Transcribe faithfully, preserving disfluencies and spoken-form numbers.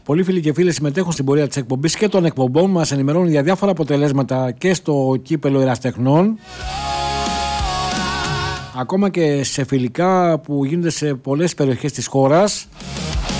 Πολλοί φίλοι και φίλες συμμετέχουν στην πορεία της εκπομπής και των εκπομπών, μας ενημερώνουν για διάφορα αποτελέσματα και στο κύπελο Εραστεχνών, ακόμα και σε φιλικά που γίνονται σε πολλές περιοχές της χώρας.